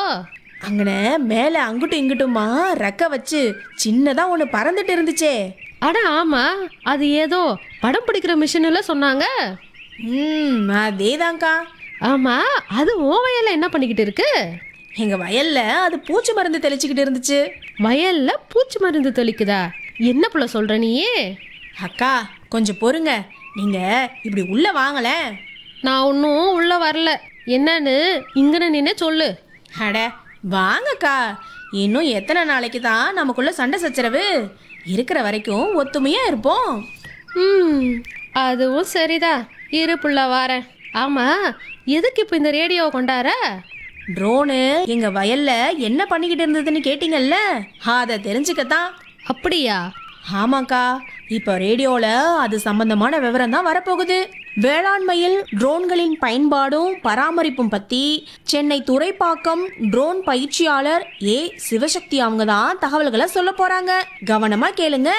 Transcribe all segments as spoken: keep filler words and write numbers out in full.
அங்கன மேல அங்கிட்டும் இங்கிட்டுமா ரெக்க வச்சு சின்னதா ஒண்ணு பறந்துட்டு இருந்துச்சே. அட ஆமா, அது ஏதோ படம் பிடிக்கிற மிஷின்ல சொன்னாங்க. ம் அதேதான்க்கா. ஆமா, அது உன் வயல்ல என்ன பண்ணிக்கிட்டு இருக்கு? எங்க வயல்ல அது பூச்சி மருந்து தெளிச்சுக்கிட்டு இருந்துச்சு. வயல்ல பூச்சி மருந்து தெளிக்குதா? என்ன புள்ள சொல்ற நீயே? அக்கா கொஞ்சம் பொறுங்க, நீங்க இப்படி உள்ள வாங்களேன். நான் ஒன்றும் உள்ள வரல, என்னன்னு இங்கன நின்னே சொல்லு. அட வாங்கக்கா, இன்னும் எத்தனை நாளைக்கு தான் நமக்குள்ள சண்டை சச்சரவு? இருக்கிற வரைக்கும் ஒத்துமையா இருப்போம். ம் அதுவும் சரிதா, இரு புள்ள வாரேன். ஆமா, எதுக்கு இப்போ இந்த ரேடியோவை கொண்டார? ட்ரோனு எங்க வயல்ல என்ன பண்ணிக்கிட்டு இருந்ததுன்னு கேட்டீங்கல்ல, அதை தெரிஞ்சுக்கத்தான். அப்படியா? ஆமாக்கா, இப்போ ரேடியோவில் அது சம்பந்தமான விவரம் தான் வரப்போகுது. வேளாண்மையில் ட்ரோன்களின் பயன்பாடும் பராமரிப்பும் பற்றி சென்னை துறைப்பாக்கம் ட்ரோன் பயிற்சியாளர் ஏ சிவசக்தி அவங்க தான் தகவல்களை சொல்ல போறாங்க. கவனமா கேளுங்க.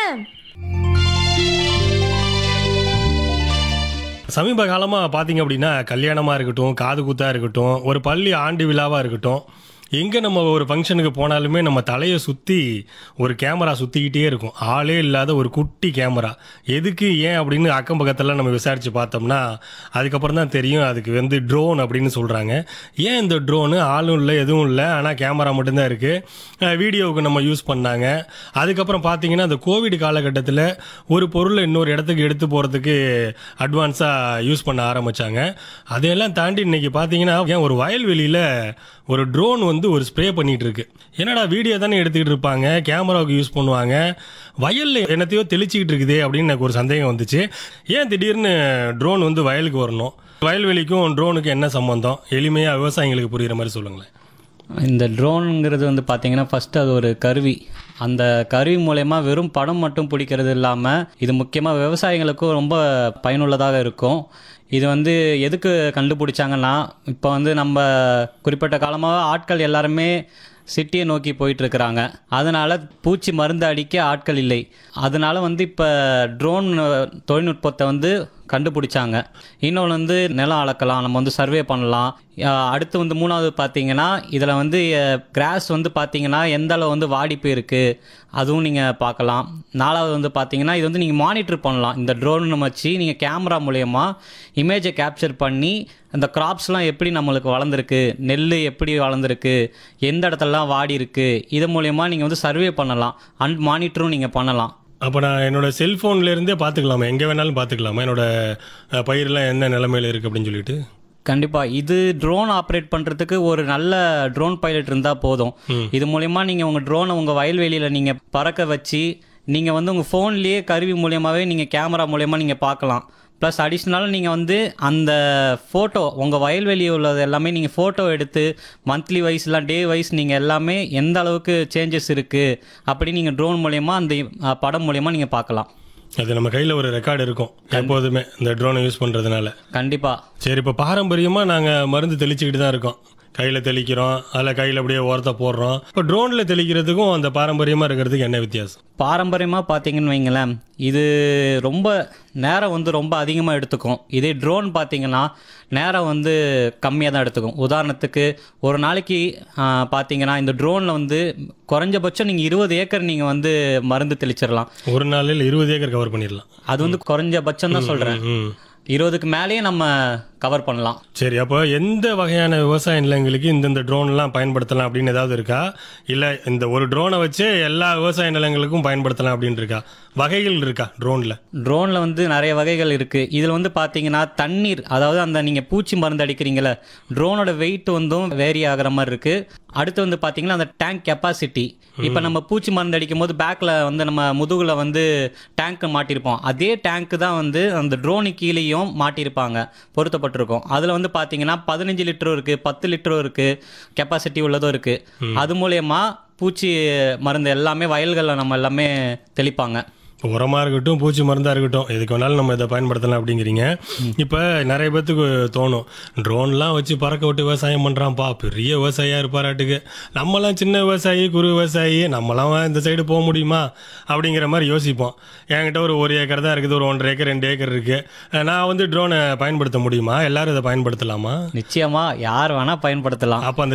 சமீப காலமாக பார்த்தீங்க அப்படின்னா, கல்யாணமாக இருக்கட்டும், காது குத்தாக இருக்கட்டும், ஒரு பள்ளி ஆண்டு விழாவாக இருக்கட்டும், எங்கே நம்ம ஒரு ஃபங்க்ஷனுக்கு போனாலுமே நம்ம தலையை சுற்றி ஒரு கேமரா சுற்றிக்கிட்டே இருக்கும். ஆளே இல்லாத ஒரு குட்டி கேமரா. எதுக்கு, ஏன் அப்படின்னு அக்கம் பக்கத்தில் நம்ம விசாரித்து பார்த்தோம்னா அதுக்கப்புறம் தான் தெரியும் அதுக்கு வந்து ட்ரோன் அப்படின்னு சொல்கிறாங்க. ஏன் இந்த ட்ரோனு? ஆளும் இல்லை, எதுவும் இல்லை, ஆனால் கேமரா மட்டும்தான் இருக்குது. வீடியோவுக்கு நம்ம யூஸ் பண்ணாங்க. அதுக்கப்புறம் பார்த்தீங்கன்னா அந்த கோவிட் காலகட்டத்தில் ஒரு பொருளை இன்னொரு இடத்துக்கு எடுத்து போகிறதுக்கு அட்வான்ஸாக யூஸ் பண்ண ஆரம்பித்தாங்க. அதையெல்லாம் தாண்டி இன்றைக்கி பார்த்தீங்கன்னா ஏன் ஒரு வயல்வெளியில் ஒரு ட்ரோன் வந்து ஒரு ஸ்ப்ரே பண்ணிகிட்டு இருக்கு. என்னடா வீடியோ தானே எடுத்துக்கிட்டு இருப்பாங்க, கேமராவுக்கு யூஸ் பண்ணுவாங்க, வயலில் என்னத்தையோ தெளிச்சிக்கிட்டு இருக்குதே அப்படின்னு எனக்கு ஒரு சந்தேகம் வந்துச்சு. ஏன் திடீர்னு ட்ரோன் வந்து வயலுக்கு வரணும்? வயல்வெளிக்கும் ட்ரோனுக்கு என்ன சம்பந்தம்? எளிமையாக விவசாயிங்களுக்கு புரிகிற மாதிரி சொல்லுங்களேன். இந்த ட்ரோனுங்கிறது வந்து பார்த்திங்கன்னா ஃபஸ்ட்டு அது ஒரு கருவி. அந்த கருவி மூலயமா வெறும் படம் மட்டும் பிடிக்கிறது இல்லாமல் இது முக்கியமாக விவசாயிகளுக்கும் ரொம்ப பயனுள்ளதாக இருக்கும். இது வந்து எதுக்கு கண்டுபிடிச்சாங்கன்னா, இப்போ வந்து நம்ம குறிப்பிட்ட காலமாக ஆட்கள் எல்லாருமே சிட்டியை நோக்கி போயிட்டுருக்குறாங்க. அதனால் பூச்சி மருந்து அடிக்க ஆட்கள் இல்லை. அதனால் வந்து இப்போ ட்ரோன் தொழில்நுட்பத்தை வந்து கண்டுபிடிச்சாங்க. இன்னொன்று வந்து நிலம் அளக்கலாம், நம்ம வந்து சர்வே பண்ணலாம். அடுத்து வந்து மூணாவது பார்த்திங்கன்னா இதில் வந்து கிராஸ் வந்து பார்த்திங்கன்னா எந்த அளவு வந்து வாடி போயிருக்கு அதுவும் நீங்கள் பார்க்கலாம். நாலாவது வந்து பார்த்திங்கன்னா இது வந்து நீங்கள் மானிட்டர் பண்ணலாம். இந்த ட்ரோன் வச்சு நீங்கள் கேமரா மூலயமா இமேஜை கேப்சர் பண்ணி அந்த கிராப்ஸ்லாம் எப்படி நம்மளுக்கு வளர்ந்துருக்கு, நெல் எப்படி வளர்ந்துருக்கு, எந்த இடத்துலலாம் வாடி இருக்குது, இது மூலயமா நீங்கள் வந்து சர்வே பண்ணலாம். அண்ட் மானிட்டரும் நீங்கள் பண்ணலாம். அப்போ நான் என்னோடய செல்ஃபோன்லேருந்தே பார்த்துக்கலாமா? எங்கே வேணாலும் பார்த்துக்கலாமா என்னோடய பயிரெலாம் என்ன நிலைமையில் இருக்குது அப்படின்னு சொல்லிட்டு? கண்டிப்பாக. இது ட்ரோன் ஆப்ரேட் பண்ணுறதுக்கு ஒரு நல்ல ட்ரோன் பைலட் இருந்தால் போதும். இது மூலயமா நீங்கள் உங்கள் ட்ரோனை உங்கள் வயல்வெளியில் நீங்கள் பறக்க வச்சு நீங்கள் வந்து உங்கள் ஃபோன்லேயே கருவி மூலியமாகவே நீங்கள் கேமரா மூலயமா நீங்கள் பார்க்கலாம். ப்ளஸ் அடிஷ்னலாக நீங்கள் வந்து அந்த ஃபோட்டோ உங்கள் வயல்வெளி உள்ளது எல்லாமே நீங்கள் ஃபோட்டோ எடுத்து மந்த்லி வைஸ் இல்லை டே வைஸ் நீங்கள் எல்லாமே எந்த அளவுக்கு சேஞ்சஸ் இருக்குது அப்படி நீங்கள் ட்ரோன் மூலயமா அந்த படம் மூலயமா நீங்கள் பார்க்கலாம். அது நம்ம கையில் ஒரு ரெக்கார்டு இருக்கும் எப்போதுமே இந்த ட்ரோனை யூஸ் பண்ணுறதுனால. கண்டிப்பாக. சரி, இப்போ பாரம்பரியமாக நாங்கள் மருந்து தெளிச்சுக்கிட்டு தான் இருக்கோம். கையில் தெளிக்கிறோம், அதில் கையில் அப்படியே ஓரத்தை போடுறோம். இப்போ ட்ரோனில் தெளிக்கிறதுக்கும் அந்த பாரம்பரியமாக இருக்கிறதுக்கு என்ன வித்தியாசம்? பாரம்பரியமாக பார்த்தீங்கன்னு வைங்களேன், இது ரொம்ப நேரம் வந்து ரொம்ப அதிகமாக எடுத்துக்கும். இதே ட்ரோன் பார்த்தீங்கன்னா நேரம் வந்து கம்மியாக தான் எடுத்துக்கும். உதாரணத்துக்கு ஒரு நாளைக்கு பார்த்தீங்கன்னா இந்த ட்ரோனில் வந்து குறைஞ்சபட்சம் நீங்கள் இருபது ஏக்கர் நீங்கள் வந்து மருந்து தெளிச்சிடலாம். ஒரு நாளில் இருபது ஏக்கர் கவர் பண்ணிடலாம். அது வந்து குறைஞ்சபட்சம் தான் சொல்கிறேன். இருபதுக்கு மேலேயே நம்ம கவர் பண்ணலாம். சரி, அப்போ எந்த வகையான விவசாய நிலங்களுக்கு இந்தந்த ட்ரோன்லாம் பயன்படுத்தலாம் அப்படின்னு ஏதாவது இருக்கா? இல்லை இந்த ஒரு ட்ரோனை வச்சே எல்லா விவசாய நிலங்களுக்கும் பயன்படுத்தலாம் அப்படின்னு இருக்கா? வகைகள் இருக்கா ட்ரோனில்? ட்ரோனில் வந்து நிறைய வகைகள் இருக்குது. இதில் வந்து பார்த்தீங்கன்னா தண்ணீர், அதாவது அந்த நீங்கள் பூச்சி மருந்து அடிக்கிறீங்கள, ட்ரோனோட வெயிட் வந்தும் வேரி ஆகிற மாதிரி இருக்குது. அடுத்து வந்து பார்த்தீங்கன்னா அந்த டேங்க் கெப்பாசிட்டி. இப்போ நம்ம பூச்சி மருந்து அடிக்கும் போது பேக்கில் வந்து நம்ம முதுகில் வந்து டேங்க்கு மாட்டியிருப்போம். அதே டேங்க்கு தான் வந்து அந்த ட்ரோனு கீழேயும் மாட்டியிருப்பாங்க, பொருத்தப்பட்டிருக்கும். அதில் வந்து பார்த்தீங்கன்னா பதினஞ்சு லிட்டரும் இருக்குது, பத்து லிட்டரும் இருக்குது, கெப்பாசிட்டி உள்ளதும் இருக்குது. அது மூலயமா பூச்சி மருந்து எல்லாமே வயல்களில் நம்ம எல்லாமே தெளிப்பாங்க. உரமாக இருக்கட்டும், பூச்சி மருந்தாக இருக்கட்டும், எதுக்கு வேணாலும் நம்ம இதை பயன்படுத்தலாம் அப்படிங்கிறீங்க. இப்போ நிறைய பேர்த்துக்கு தோணும், ட்ரோன்லாம் வச்சு பறக்க விட்டு விவசாயம் பண்ணுறான்ப்பா, பெரிய விவசாயியாக இருப்பாராட்டுக்கு, நம்மளாம் சின்ன விவசாயி, குறு விவசாயி, நம்மளாம் இந்த சைடு போக முடியுமா அப்படிங்கிற மாதிரி யோசிப்போம். என்கிட்ட ஒரு ஒரு ஏக்கர் தான் இருக்குது, ஒரு ஒன்றரை ஏக்கர் ரெண்டு ஏக்கர் இருக்குது, நான் வந்து ட்ரோனை பயன்படுத்த முடியுமா? எல்லாரும் இதை பயன்படுத்தலாமா? நிச்சயமாக யார் வேணால் பயன்படுத்தலாம். அப்போ அந்த